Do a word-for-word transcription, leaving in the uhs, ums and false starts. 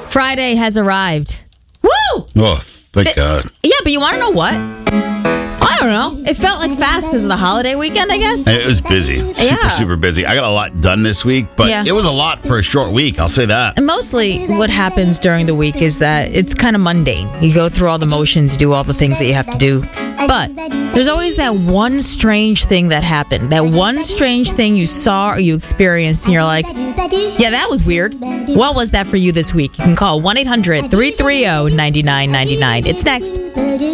Friday has arrived. Woo! Oh, thank It- God. Yeah, but you want to know what? I don't know. It felt like fast because of the holiday weekend, I guess. It was busy. Super, Yeah. super busy. I got a lot done this week, but Yeah. it was a lot for a short week. I'll say that. And mostly what happens during the week is that it's kind of mundane. You go through all the motions, do all the things that you have to do. But there's always that one strange thing that happened. That one strange thing you saw or you experienced, and you're like, yeah, that was weird. What was that for you this week? You can call one eight hundred three three zero nine nine nine nine. It's next.